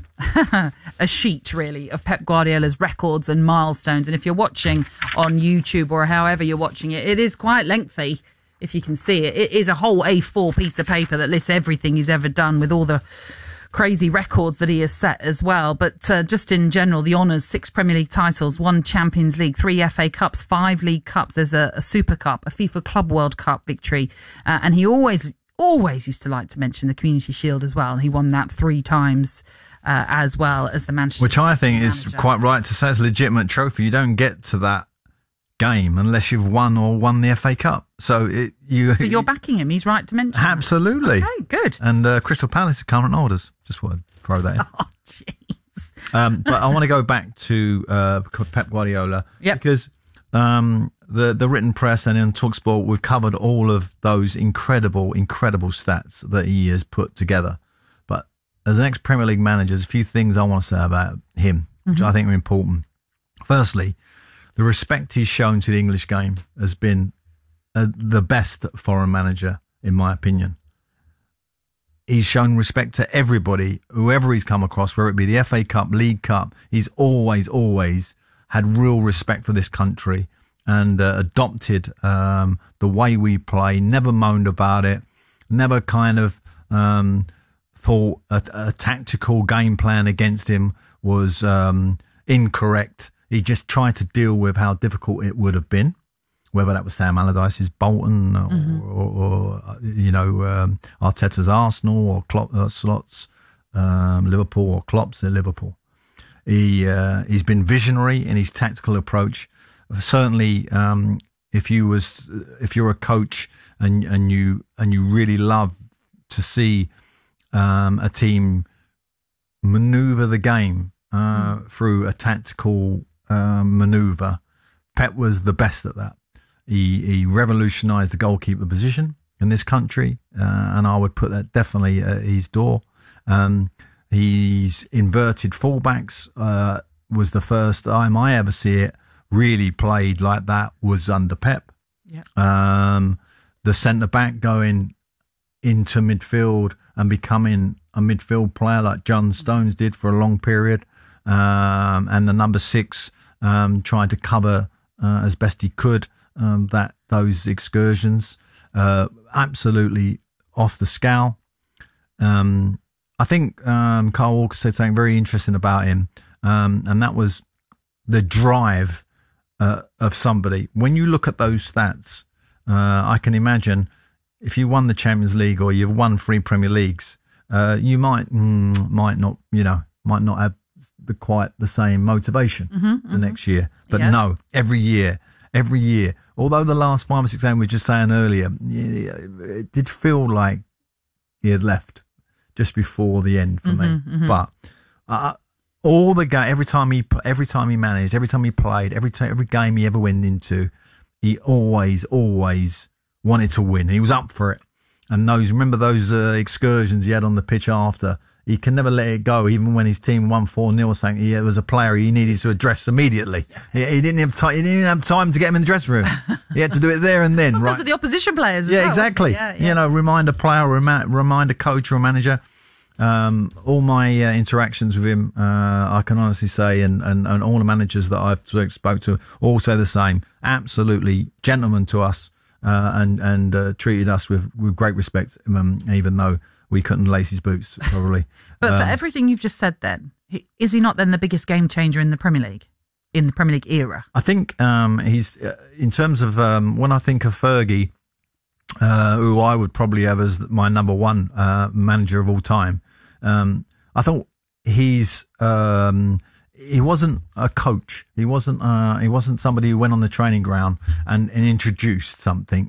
a sheet, really, of Pep Guardiola's records and milestones. And if you're watching on YouTube or however you're watching it, it is quite lengthy. If you can see it, it is a whole A four piece of paper that lists everything he's ever done with all the crazy records that he has set as well. But uh, just in general, the honours, six Premier League titles, one Champions League, three F A Cups, five League Cups. There's a, a Super Cup, a FIFA Club World Cup victory. Uh, and he always, always used to like to mention the Community Shield as well. He won that three times uh, as well as the Manchester Which I think manager. is quite right to say it's a legitimate trophy. You don't get to that game unless you've won or won the F A Cup. So it, you. So you're backing him. He's right to mention. Absolutely. That. Okay, good. And uh, Crystal Palace are current holders. Just want to throw that in. Oh, jeez. Um, but I want to go back to uh, Pep Guardiola. Yep. Because um, the the written press and in TalkSport, we've covered all of those incredible, incredible stats that he has put together. But as an ex-Premier League manager, there's a few things I want to say about him, which Mm-hmm. I think are important. Firstly, the respect he's shown to the English game has been uh, the best foreign manager, in my opinion. he's shown respect to everybody, whoever he's come across, whether it be the F A Cup, League Cup. He's always, always had real respect for this country and uh, adopted um, the way we play, never moaned about it, never kind of um, thought a, a tactical game plan against him was um, incorrect. He just tried to deal with how difficult it would have been, whether that was Sam Allardyce's Bolton or, mm-hmm. or, or you know, um, Arteta's Arsenal or Klopp, uh, Slot's um, Liverpool or Klopp's at Liverpool. He, uh, he's been visionary in his tactical approach. Certainly, um, if you was, if you're a coach and, and you, and you really love to see um, a team maneuver the game uh, mm. through a tactical um, maneuver, Pep was the best at that. He, he revolutionised the goalkeeper position in this country, uh, and I would put that definitely at his door. Um, he's inverted fullbacks, uh, was the first time I ever see it really played like that was under Pep. Yep. Um, the centre-back going into midfield and becoming a midfield player like John Stones did for a long period, um, and the number six um, trying to cover uh, as best he could um, that those excursions, uh, absolutely off the scale. Um, I think um, Carl Walker said something very interesting about him, um, and that was the drive uh, of somebody. When you look at those stats, uh, I can imagine if you won the Champions League or you've won three Premier Leagues, uh, you might mm, might not, you know, might not have the quite the same motivation mm-hmm, the mm-hmm. next year. But yeah. no, every year, every year. Although the last five or six games we were just saying earlier, it did feel like he had left just before the end for mm-hmm, me. Mm-hmm. But uh, all the game, every time he, every time he managed, every time he played, every time, every game he ever went into, he always, always wanted to win. He was up for it. And those, remember those uh, excursions he had on the pitch after? He can never let it go, even when his team won four nil. Saying he was a player he needed to address immediately. He, he didn't have time. He didn't have time to get him in the dressing room. He had to do it there and then. Sometimes right? with the opposition players. As yeah, well. exactly. Yeah, yeah. You know, remind a player, remind, remind a coach or a manager. Um, all my uh, interactions with him, uh, I can honestly say, and, and, and all the managers that I've spoke to, all say the same. Absolutely gentleman to us, uh, and and uh, treated us with, with great respect, um, even though we couldn't lace his boots, probably. But um, for everything you've just said then, is he not then the biggest game changer in the Premier League, in the Premier League era? I think um, he's, uh, in terms of, um, when I think of Fergie, uh, who I would probably have as my number one uh, manager of all time, um, I thought he's, um, he wasn't a coach. He wasn't, uh, he wasn't somebody who went on the training ground and, and introduced something.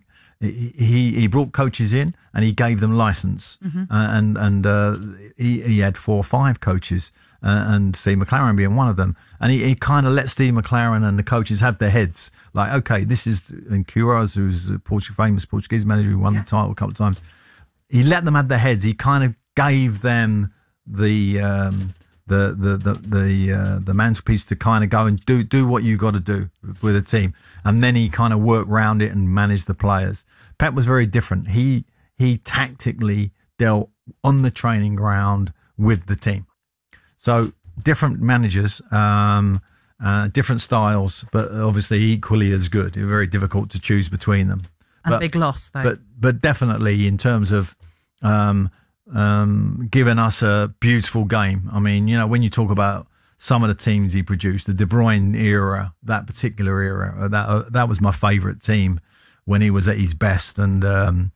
He he brought coaches in and he gave them license, mm-hmm. uh, and and uh, he he had four or five coaches, uh, and Steve McLaren being one of them. And he, he kind of let Steve McLaren and the coaches have their heads like, okay, this is and Queiroz, who's a Portuguese, famous Portuguese manager who won yeah. the title a couple of times. He let them have their heads. He kind of gave them the um, the the the the, uh, the mantelpiece to kind of go and do do what you got to do with a team. And then he kind of worked around it and managed the players. Pep was very different. He he tactically dealt on the training ground with the team. So different managers, um, uh, different styles, but obviously equally as good. It was very difficult to choose between them. And but, a big loss, though. But but definitely in terms of um, um, giving us a beautiful game. I mean, you know, when you talk about some of the teams he produced, the De Bruyne era, that particular era, that uh, that was my favourite team when he was at his best, and um,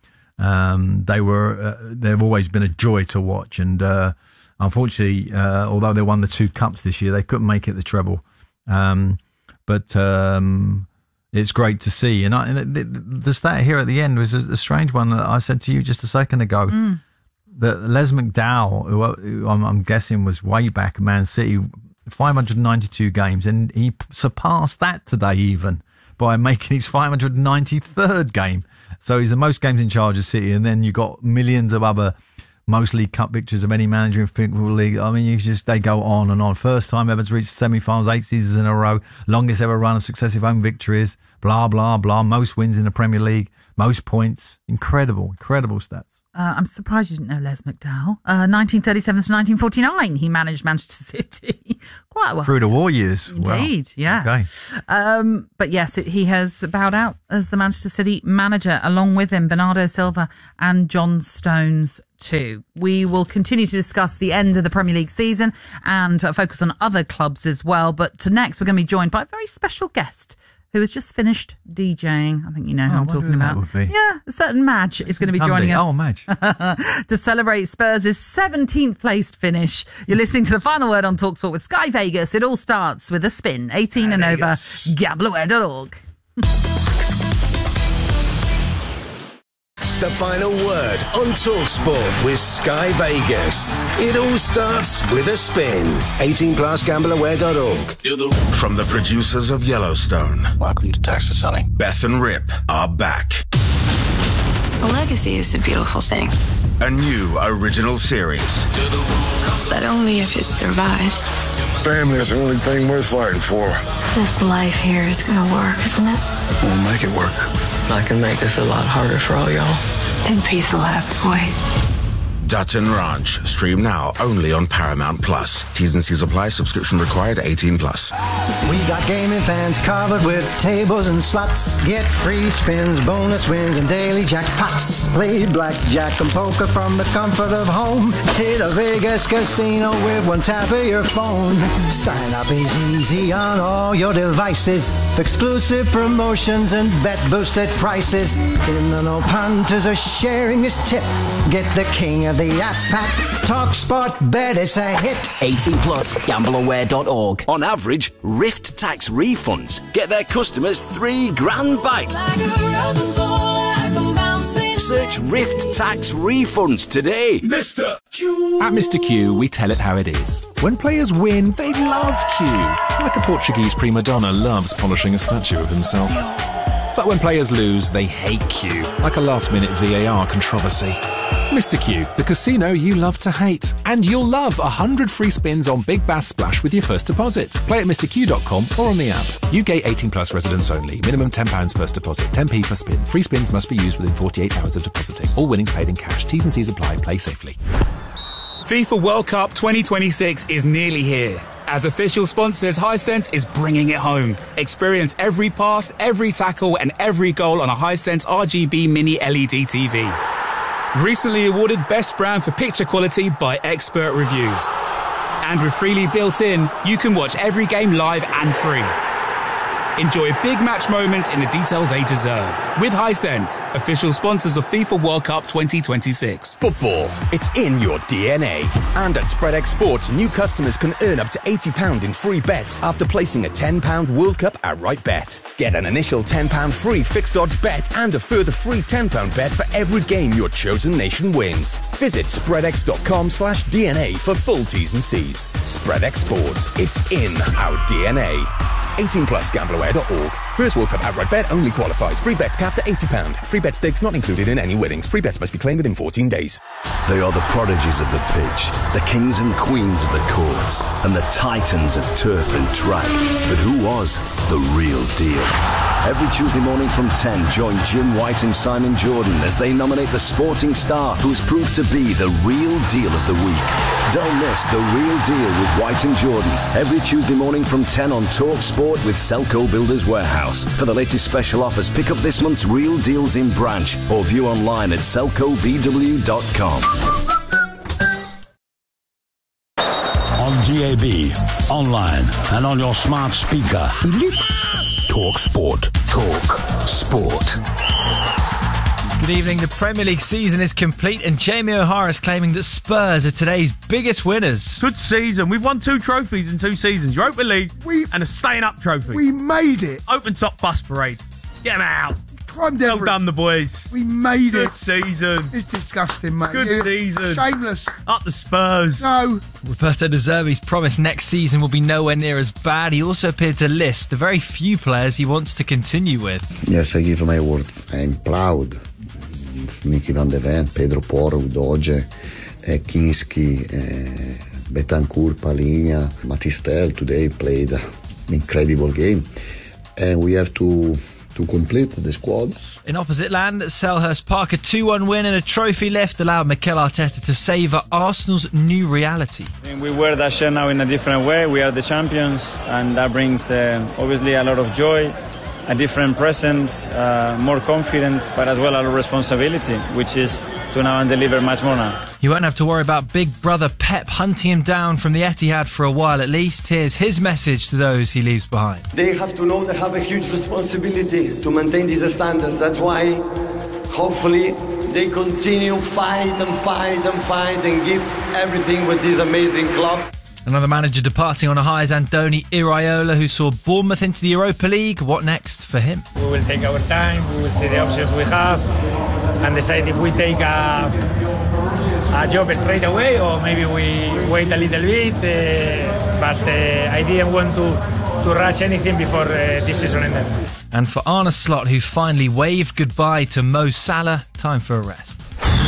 um, they were uh, they've always been a joy to watch. And uh, unfortunately, uh, although they won the two cups this year, they couldn't make it the treble. Um, but um, it's great to see. And, I, and the, the stat here at the end was a, a strange one that I said to you just a second ago. Mm. That Les McDowell, who, who I'm, I'm guessing was way back at Man City, five hundred ninety-two games, and he surpassed that today even by making his five hundred ninety-third game. So he's the most games in charge of City, and then you got millions of other most League Cup victories of any manager in Football League. I mean, you just they go on and on. First time ever to reach the semi-finals, eight seasons in a row, longest ever run of successive home victories, blah, blah, blah, most wins in the Premier League, most points. Incredible, incredible stats. Uh, I'm surprised you didn't know Les McDowell. Uh, nineteen thirty-seven to nineteen forty-nine, he managed Manchester City quite well. Through the war years. Indeed, wow. yeah. Okay. Um, but yes, it, he has bowed out as the Manchester City manager, along with him, Bernardo Silva and John Stones too. We will continue to discuss the end of the Premier League season and uh, focus on other clubs as well. But next, we're going to be joined by a very special guest who has just finished DJing. I think you know who Oh, I'm I wonder talking who that about. would be. Yeah, a certain Madge is going to be Andy. joining us. Oh, Madge. to celebrate Spurs' seventeenth placed finish. You're listening to The Final Word on TalkSport with Sky Vegas. It all starts with a spin. eighteen and over. gamble aware dot org. The Final Word on TalkSport with Sky Vegas. It all starts with a spin. eighteen plus gamble aware dot org. From the producers of Yellowstone, Welcome to Texas, honey. Beth and Rip are back. A legacy is a beautiful thing, A new original series. but only if it survives. Family is the only thing worth fighting for. This life here is gonna work, isn't it? We'll make it work. I can make this a lot harder for all y'all. And peace will have to wait. Dutton Ranch. Stream now only on Paramount Plus. T's and C's apply. Subscription required. eighteen plus. We got gaming fans covered with tables and slots. Get free spins, bonus wins, and daily jackpots. Play blackjack and poker from the comfort of home. Hit a Vegas casino with one tap of your phone. Sign up is easy on all your devices. Exclusive promotions and bet boosted prices. In the no punters are sharing this tip. Get the king of the app pack. Talk Sport Bet, it's a hit. eighteen plus gamble aware dot org. On average, Rift Tax refunds get their customers three grand back. Search Rift Tax refunds today. Mister Q. At Mister Q, we tell it how it is. When players win, they love Q. Like a Portuguese prima donna loves polishing a statue of himself. But when players lose, they hate Q. Like a last-minute V A R controversy. Mister Q, the casino you love to hate. And you'll love one hundred free spins on Big Bass Splash with your first deposit. Play at Mr Q dot com or on the app. U K eighteen plus residents only. Minimum ten pounds first deposit. ten p per spin. Free spins must be used within forty-eight hours of depositing. All winnings paid in cash. T's and C's apply. Play safely. FIFA World Cup twenty twenty-six is nearly here. As official sponsors, Hisense is bringing it home. Experience every pass, every tackle, and every goal on a Hisense R G B Mini L E D T V. Recently awarded Best Brand for Picture Quality by Expert Reviews. And with Freely built in, you can watch every game live and free. Enjoy big match moments in the detail they deserve. With Hisense, official sponsors of FIFA World Cup twenty twenty-six. Football, it's in your D N A. And at SpreadX Sports, new customers can earn up to eighty pounds in free bets after placing a ten pounds World Cup outright bet. Get an initial ten pounds free fixed odds bet and a further free ten pounds bet for every game your chosen nation wins. Visit spreadx.com slash DNA for full T's and C's. SpreadX Sports, it's in our D N A. eighteen plus gamble aware dot org. First World Cup outright bet only qualifies. Free bets capped at eighty pounds. Free bet stakes not included in any winnings. Free bets must be claimed within fourteen days. They are the prodigies of the pitch, the kings and queens of the courts, and the titans of turf and track. But who was the real deal? Every Tuesday morning from ten, join Jim White and Simon Jordan as they nominate the sporting star who's proved to be the real deal of the week. Don't miss The Real Deal with White and Jordan every Tuesday morning from ten on Talk Sport with Selco Builders Warehouse. For the latest special offers, pick up this month's Real Deals in branch or view online at selco b w dot com. On D A B, online, and on your smart speaker. Talk Sport. Talk Sport. Good evening. The Premier League season is complete and Jamie O'Hara is claiming that Spurs are today's biggest winners. Good season. We've won two trophies in two seasons. Europa League we, and a staying up trophy. We made it. Open top bus parade. Get them out. Climbed well done, the boys. We made Good it. Good season. It's disgusting, mate. Good You're season. Shameless. Up the Spurs. No. Roberto De Zerbi's promised next season will be nowhere near as bad. He also appeared to list the very few players he wants to continue with. Yes, I give my word. I'm proud. Mickey van de Ven, Pedro Porro, Udoge, uh, Kinski, uh, Betancourt, Palinha, Matistel today played an incredible game. And we have to to complete the squad. In opposite land, Selhurst Park, a two one win and a trophy lift allowed Mikel Arteta to savour Arsenal's new reality. I mean, we wear that shirt now in a different way. We are the champions, and that brings uh, obviously a lot of joy, a different presence, uh, more confidence, but as well a lot of responsibility, which is to now and deliver much more now. You won't have to worry about big brother Pep hunting him down from the Etihad for a while at least. Here's his message to those he leaves behind. They have to know they have a huge responsibility to maintain these standards. That's why, hopefully, they continue fight and fight and fight and give everything with this amazing club. Another manager departing on a high is Andoni Iraola, who saw Bournemouth into the Europa League. What next for him? We will take our time, we will see the options we have and decide if we take a, a job straight away or maybe we wait a little bit. Uh, but uh, I didn't want to, to rush anything before uh, this season ended. And for Arne Slot, who finally waved goodbye to Mo Salah, time for a rest.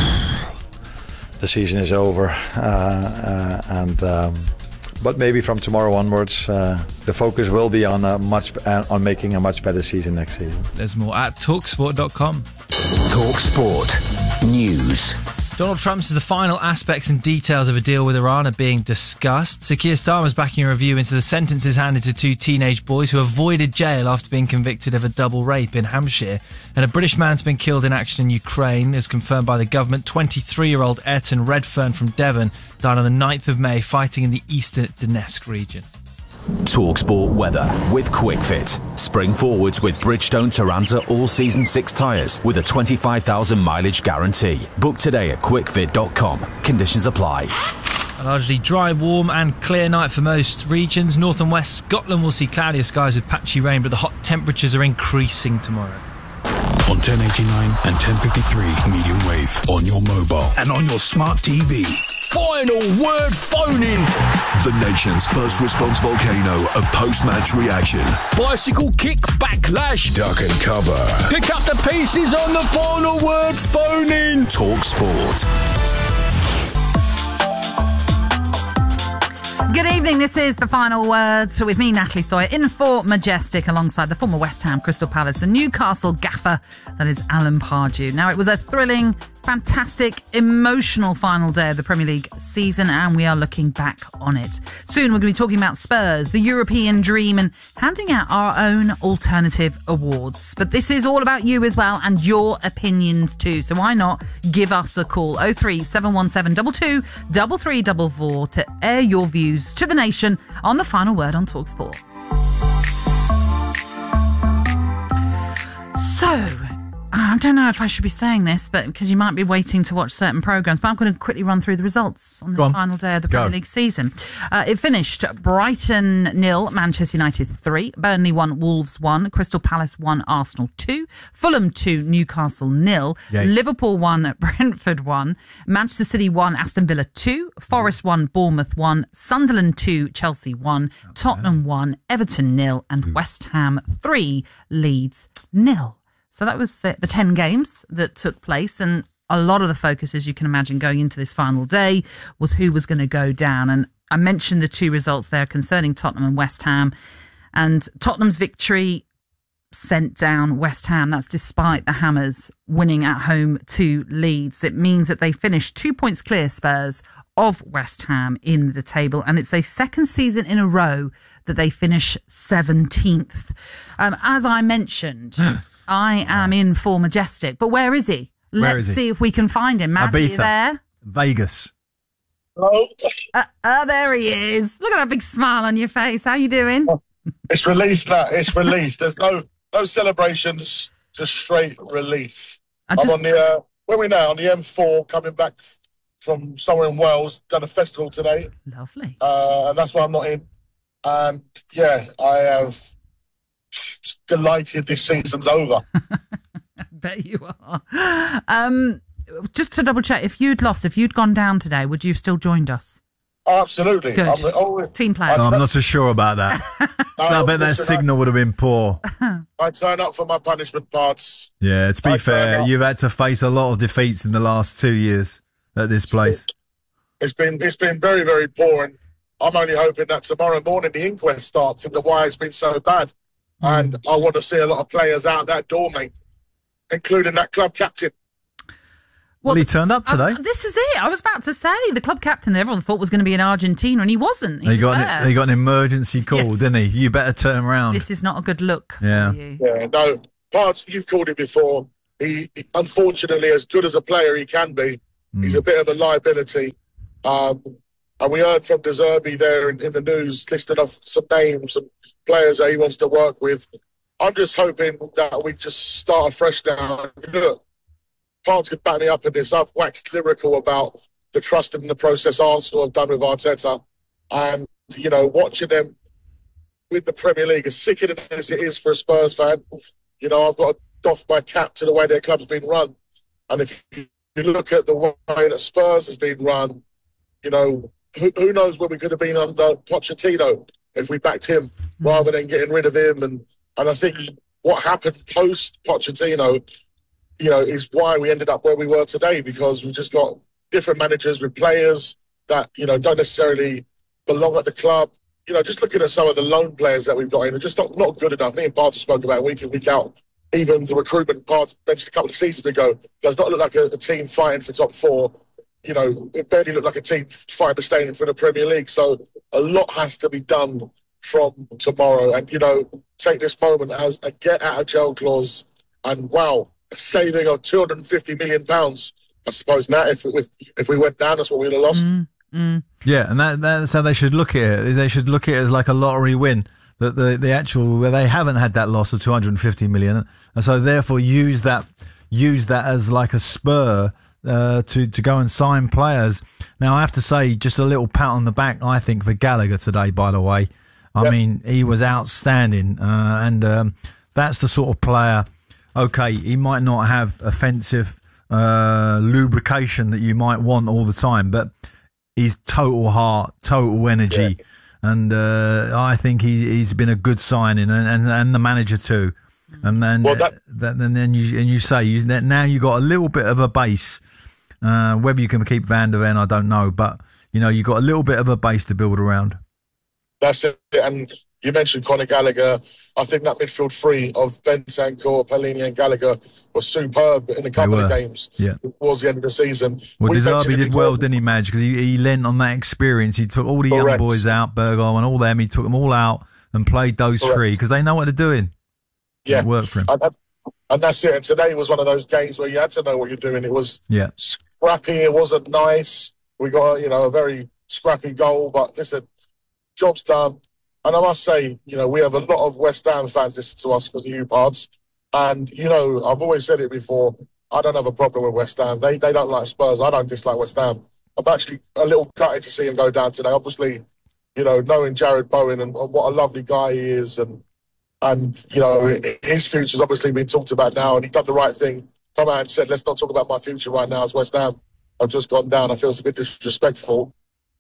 The season is over uh, uh, and... Um, But maybe from tomorrow onwards, uh, the focus will be on a much uh, on making a much better season next season. There's more at talk sport dot com. TalkSport News. Donald Trump says the final aspects and details of a deal with Iran are being discussed. Sir Keir Starmer's backing a review into the sentences handed to two teenage boys who avoided jail after being convicted of a double rape in Hampshire. And a British man's been killed in action in Ukraine, as confirmed by the government. twenty-three-year-old Ayrton Redfern from Devon died on the ninth of May fighting in the eastern Donetsk region. TalkSport weather with QuickFit. Spring forwards with Bridgestone Turanza All Season six tyres with a twenty-five thousand mileage guarantee. Book today at quick fit dot com. Conditions apply. A largely dry, warm and clear night for most regions. North and West Scotland will see cloudier skies with patchy rain, but the hot temperatures are increasing tomorrow. On ten eighty-nine and ten fifty-three medium wave, on your mobile and on your smart T V. Final word phoning. The nation's first response volcano of post-match reaction. Bicycle kick backlash. Duck and cover. Pick up the pieces on the final word phoning. Talk Sport. Good evening, this is The Final Words with me, Natalie Sawyer, in for Majestic alongside the former West Ham, Crystal Palace and Newcastle gaffer, that is Alan Pardew. Now, it was a thrilling, fantastic, emotional final day of the Premier League season and we are looking back on it. Soon we're going to be talking about Spurs, the European dream and handing out our own alternative awards. But this is all about you as well and your opinions too. So why not give us a call, oh three seven one seven two two three three four four to air your views to the nation on The Final Word on TalkSport. So, I don't know if I should be saying this, but because you might be waiting to watch certain programmes, but I'm going to quickly run through the results on the on. final day of the Go. Premier League season. Uh, it finished Brighton nil, Manchester United three, Burnley one, Wolves one, Crystal Palace one, Arsenal two, Fulham two, Newcastle nil, Yay. Liverpool one, Brentford one, Manchester City one, Aston Villa two, Forest one, Bournemouth one, Sunderland two, Chelsea one, Tottenham one, Everton nil, and West Ham three, Leeds nil. So that was the, the ten games that took place, and a lot of the focus, as you can imagine, going into this final day was who was going to go down. And I mentioned the two results there concerning Tottenham and West Ham, and Tottenham's victory sent down West Ham. That's despite the Hammers winning at home to Leeds. It means that they finished two points clear, Spurs, of West Ham in the table, and it's a second season in a row that they finish seventeenth. Um, as I mentioned... I am in for Majestic, but where is he? Where Let's is he? see if we can find him. Matt, are you Ibiza. there? Vegas. Hello. Uh, uh, there he is. Look at that big smile on your face. How you doing? It's relief, Nat. It's relief. There's no no celebrations, just straight relief. I I'm just- on the, uh, where are we now? On the M four, coming back from somewhere in Wales, done a festival today. Lovely. Uh, and that's why I'm not in. And, yeah, I have delighted this season's over. I bet you are. Um, just to double check, if you'd lost, if you'd gone down today, would you have still joined us? Absolutely. Good. I'm always, Team player. No, I'm not so sure about that. So I bet that listen, signal would have been poor. I turn up for my punishment parts. Yeah, to be I fair, turn up. you've had to face a lot of defeats in the last two years at this place. It's been it's been very, very poor, and I'm only hoping that tomorrow morning the inquest starts into why it's been so bad. And I want to see a lot of players out that door, mate, including that club captain. Well, he turned up today. Uh, this is it. I was about to say the club captain everyone thought was going to be in Argentina, and he wasn't. He, he was got there. an, he got an emergency call, Yes. didn't he? You better turn around. This is not a good look. Yeah. For you. Yeah, no, Parts, you've called it before. He, he, unfortunately, as good as a player he can be, Mm. he's a bit of a liability. Um, and we heard from De Zerbi there in, in the news, listed off some names, some players that he wants to work with. I'm just hoping that we just start afresh now. Look, Parts could back me up in this. I've waxed lyrical about the trust in the process Arsenal have done with Arteta. And, you know, watching them with the Premier League, as sickening as it is for a Spurs fan, you know, I've got to doff my cap to the way their club's been run. And if you look at the way that Spurs has been run, you know, who, who knows where we could have been under Pochettino if we backed him mm-hmm. rather than getting rid of him. And, and I think what happened post-Pochettino, you know, is why we ended up where we were today, because we just got different managers with players that, you know, don't necessarily belong at the club. You know, just looking at some of the loan players that we've got in, are just not, not good enough. Me and Barter spoke about it week in, week out. Even the recruitment part mentioned a couple of seasons ago does not look like a, a team fighting for top four. You know, it barely looked like a team fighting to stay in for the Premier League. So a lot has to be done from tomorrow. And, you know, take this moment as a get out of jail clause. And wow, a saving of two hundred fifty million pounds, I suppose, now, if, if, if we went down, that's what we'd have lost. Mm, mm. Yeah, and that, that's how they should look at it. They should look at it as like a lottery win. That the, the actual, where they haven't had that loss of two hundred fifty million. And so therefore use that, use that as like a spur, uh, to, to go and sign players. Now I have to say, just a little pat on the back, I think, for Gallagher today, by the way. I yep. mean, he was outstanding. Uh, and, um, that's the sort of player, okay, he might not have offensive, uh, lubrication that you might want all the time, but he's total heart, total energy. Yeah. And uh, I think he, he's been a good signing, and, and, and the manager too. And then, well, that, that, and then you and you say you, now you got a little bit of a base. Uh, whether you can keep Van der Ven, I don't know, but you know you got a little bit of a base to build around. That's it. And you mentioned Conor Gallagher. I think that midfield three of Bentancur, Palhinha, and Gallagher was superb in a couple of games yeah. towards the end of the season. Well, De Zerbi did well, didn't he, Madge? Because he, he lent on that experience. He took all the Correct. young boys out, Bergholm and all them. He took them all out and played those Correct. three because they know what they're doing. Yeah, it worked for him. And, and that's it. And today was one of those games where you had to know what you're doing. It was yeah. scrappy. It wasn't nice. We got, you know, a very scrappy goal. But listen, job's done. And I must say, you know, we have a lot of West Ham fans listen to us because of you, Pards. And, you know, I've always said it before, I don't have a problem with West Ham. They they don't like Spurs. I don't dislike West Ham. I'm actually a little gutted to see him go down today. Obviously, you know, knowing Jared Bowen and, and what a lovely guy he is. And, and you know, his future's obviously been talked about now. And he done the right thing. Come out and said, let's not talk about my future right now as West Ham. I've just gone down. I feel it's a bit disrespectful.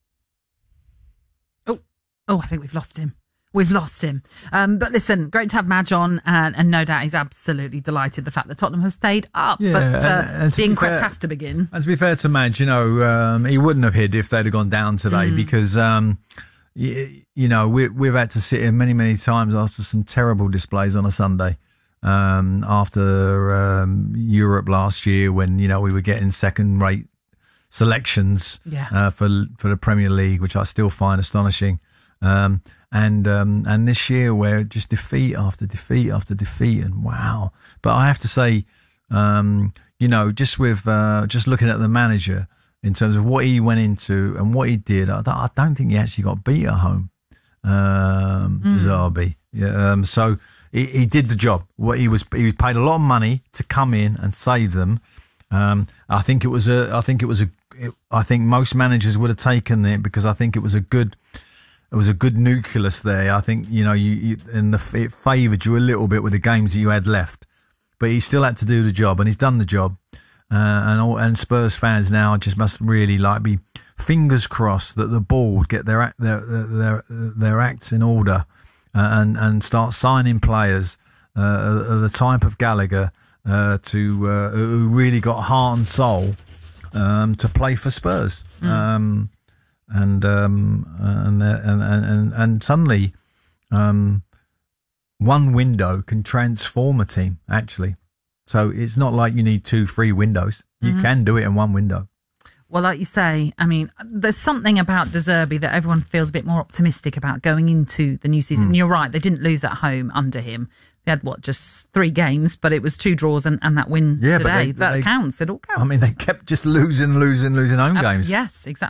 Oh, I think we've lost him. We've lost him. Um, but listen, great to have Madge on, and, and no doubt he's absolutely delighted the fact that Tottenham have stayed up. Yeah, but uh, and, and the inquest fair, has to begin. And to be fair to Madge, you know, um, he wouldn't have hid if they'd have gone down today mm. because, um, you, you know, we, we've had to sit here many, many times after some terrible displays on a Sunday. Um, after um, Europe last year when, you know, we were getting second-rate selections yeah. uh, for for the Premier League, which I still find astonishing. Um, and, um, and this year where just defeat after defeat after defeat and wow. But I have to say, um, you know, just with, uh, just looking at the manager in terms of what he went into and what he did, I, I don't think he actually got beat at home. Um, mm. Zerbi. Yeah. Um, so he, he did the job. What he was, he was paid a lot of money to come in and save them. Um, I think it was a, I think it was a, it, I think most managers would have taken it because I think it was a good, It was a good nucleus there. I think, you know, you, you and the, it favoured you a little bit with the games that you had left. But he still had to do the job, and he's done the job. Uh, and all, and Spurs fans now just must really like be fingers crossed that the board get their act, their, their, their, their acts in order uh, and, and start signing players uh, of the type of Gallagher uh, to uh, who really got heart and soul um, to play for Spurs. Mm. Um And um and and and and, and suddenly, um, one window can transform a team, actually. So it's not like you need two, three windows. You Mhm. can do it in one window. Well, like you say, I mean, there's something about De Zerbi that everyone feels a bit more optimistic about going into the new season. Mm. And you're right, they didn't lose at home under him. They had, what, just three games, but it was two draws and, and that win Yeah, but today. they- that they- counts. It all counts. I mean, they kept just losing, losing, losing home Uh, games. Yes, exactly.